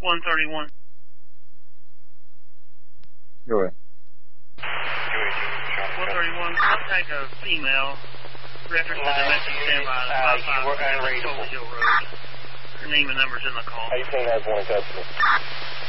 131. Go ahead. 131, contact a female, reference to domestic standby at 55 Toll Hill Road. Her name and number's in the call. 18 has one customer.